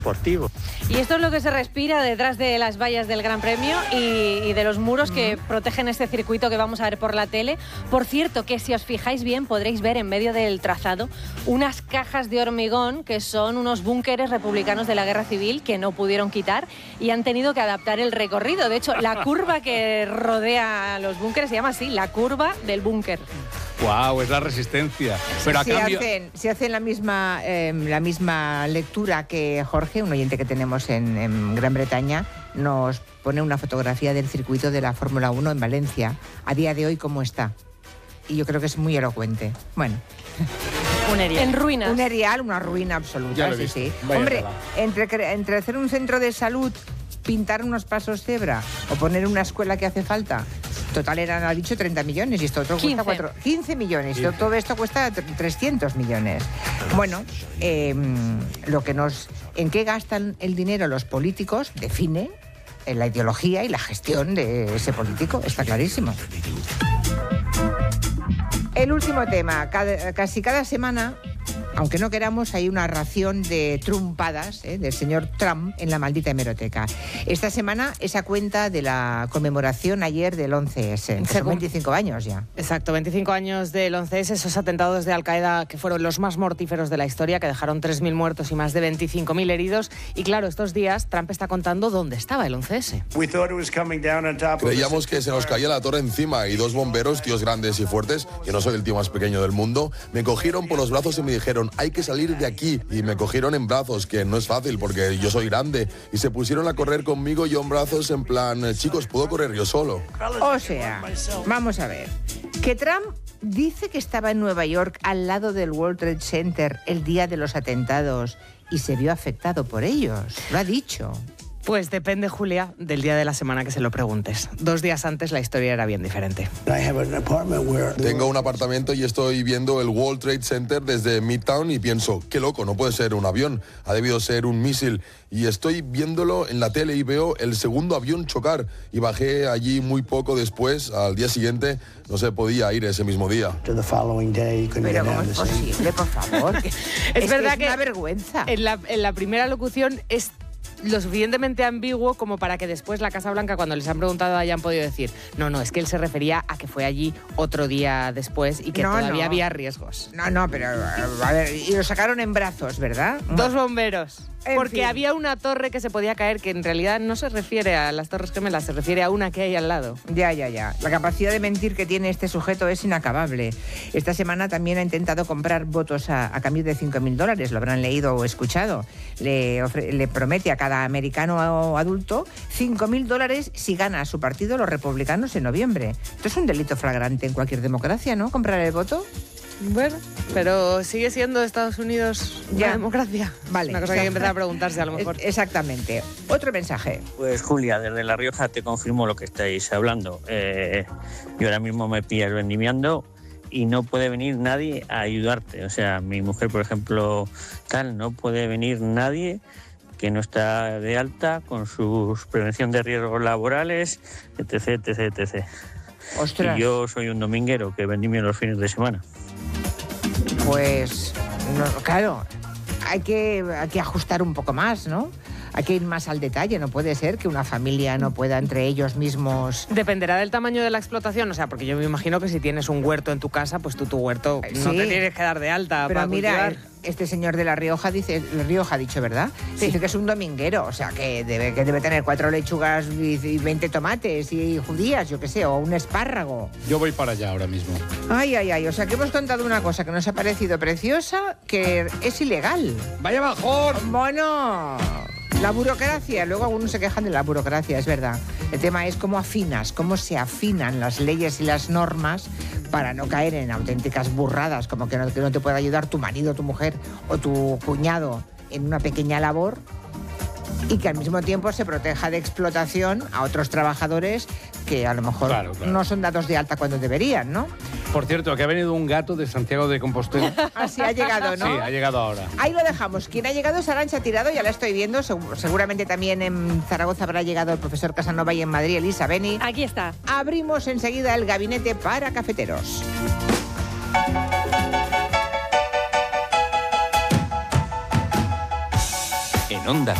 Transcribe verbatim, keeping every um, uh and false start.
deportivo. Y esto es lo que se respira detrás de las vallas del Gran Premio y, y de los muros que protegen este circuito que vamos a ver por la tele. Por cierto, que si os fijáis bien podréis ver en medio del trazado unas cajas de hormigón que son unos búnkeres republicanos de la Guerra Civil que no pudieron quitar y han tenido que adaptar el recorrido. De hecho, la curva que rodea los búnkeres se llama así, la curva del búnker. Wow, es la resistencia. Pero a si, cambio... hacen, si hacen la misma, eh, la misma lectura que Jorge, un oyente que tenemos en, en Gran Bretaña, nos pone una fotografía del circuito de la Fórmula uno en Valencia, a día de hoy cómo está. Y yo creo que es muy elocuente. Bueno. Un erial. En ruinas. Un erial, una ruina absoluta, sí, sí. Vaya Hombre, tela. entre, entre hacer un centro de salud, pintar unos pasos cebra o poner una escuela que hace falta... Total eran, ha dicho, treinta millones y esto otro cuesta cuatro, quince millones. quince. Todo esto cuesta trescientos millones. Bueno, eh, lo que nos, en qué gastan el dinero los políticos define en la ideología y la gestión de ese político, está clarísimo. El último tema, cada, casi cada semana, aunque no queramos, hay una ración de trumpadas ¿eh? del señor Trump en la maldita hemeroteca. Esta semana, esa cuenta de la conmemoración ayer del once ese. Son veinticinco años ya. Exacto, veinticinco años del once ese, esos atentados de Al-Qaeda que fueron los más mortíferos de la historia, que dejaron tres mil muertos y más de veinticinco mil heridos. Y claro, estos días Trump está contando dónde estaba el once ese. Creíamos que se nos caía la torre encima y dos bomberos, tíos grandes y fuertes, yo no soy el tío más pequeño del mundo, me cogieron por los brazos y me dijeron: hay que salir de aquí, y me cogieron en brazos, que no es fácil porque yo soy grande, y se pusieron a correr conmigo, yo en brazos, en plan, chicos, ¿puedo correr yo solo? O sea, vamos a ver, que Trump dice que estaba en Nueva York al lado del World Trade Center el día de los atentados y se vio afectado por ellos, lo ha dicho. Pues depende, Julia, del día de la semana que se lo preguntes. Dos días antes la historia era bien diferente. Tengo un apartamento y estoy viendo el World Trade Center desde Midtown y pienso, qué loco, no puede ser un avión, ha debido ser un misil. Y estoy viéndolo en la tele y veo el segundo avión chocar. Y bajé allí muy poco después, al día siguiente, no se podía ir ese mismo día. Pero ¿cómo es posible, por favor? es, es verdad que es que una vergüenza. En la, en la primera locución es lo suficientemente ambiguo como para que después la Casa Blanca, cuando les han preguntado, hayan podido decir no, no, es que él se refería a que fue allí otro día después y que no, todavía no. había riesgos. No, no, pero a ver, y lo sacaron en brazos, ¿verdad? Dos bomberos. En Porque fin. había una torre que se podía caer, que en realidad no se refiere a las Torres Gemelas, se refiere a una que hay al lado. Ya, ya, ya. La capacidad de mentir que tiene este sujeto es inacabable. Esta semana también ha intentado comprar votos a, a cambio de cinco mil dólares, lo habrán leído o escuchado. Le, ofre, le promete a cada americano adulto cinco mil dólares si gana su partido, los republicanos, en noviembre. Esto es un delito flagrante en cualquier democracia, ¿no? Comprar el voto. Bueno, pero sigue siendo Estados Unidos una Ya. democracia. Vale. Una cosa que hay que empezar a preguntarse a lo mejor. Exactamente. Otro mensaje. Pues Julia, desde La Rioja te confirmo lo que estáis hablando. Eh, yo ahora mismo me pillas vendimiando y no puede venir nadie a ayudarte. O sea, mi mujer, por ejemplo, tal, no puede venir nadie que no está de alta con su prevención de riesgos laborales, etc, etc, etcétera. Ostras. Y yo soy un dominguero que vendimio los fines de semana. Pues, no, claro, hay que, hay que ajustar un poco más, ¿no? Hay que ir más al detalle, no puede ser que una familia no pueda entre ellos mismos... Dependerá del tamaño de la explotación, o sea, porque yo me imagino que si tienes un huerto en tu casa, pues tú tu huerto Sí. no te tienes que dar de alta Pero para mira, cultivar. este señor de La Rioja dice, La Rioja ha dicho, ¿verdad? Sí. Dice que es un dominguero, o sea, que debe, que debe tener cuatro lechugas y, y veinte tomates y judías, yo qué sé, o un espárrago. Yo voy para allá ahora mismo. Ay, ay, ay, o sea, que hemos contado una cosa que nos ha parecido preciosa, que es ilegal. ¡Vaya bajón! Bueno, la burocracia, luego algunos se quejan de la burocracia, es verdad. El tema es cómo afinas, cómo se afinan las leyes y las normas para no caer en auténticas burradas, como que no, que no te pueda ayudar tu marido, tu mujer o tu cuñado en una pequeña labor y que al mismo tiempo se proteja de explotación a otros trabajadores que a lo mejor Claro, claro. no son dados de alta cuando deberían, ¿no? Por cierto, que ha venido un gato de Santiago de Compostela. Así ha llegado, ¿no? Sí, ha llegado ahora. Ahí lo dejamos. Quien ha llegado es Arantxa Tirado, ya la estoy viendo. Segu- Seguramente también en Zaragoza habrá llegado el profesor Casanova y en Madrid Elisa Beni. Aquí está. Abrimos enseguida el gabinete para cafeteros. En en Onda